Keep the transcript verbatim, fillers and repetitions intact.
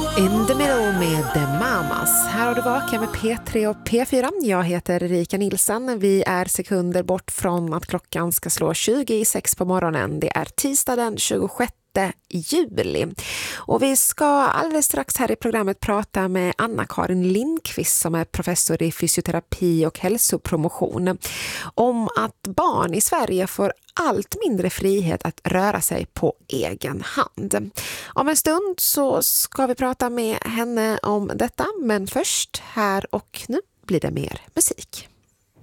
In the middle med The Mamas. Här har du Vaken med P tre och P fyra. Jag heter Erika Nilsson. Vi är sekunder bort från att klockan ska slå tjugo i sex på morgonen. Det är tisdag den tjugosjätte juli. Och vi ska alldeles strax här i programmet prata med Anna-Karin Lindqvist som är professor i fysioterapi och hälsopromotion om att barn i Sverige får allt mindre frihet att röra sig på egen hand. Om en stund så ska vi prata med henne om detta, men först här och nu blir det mer musik.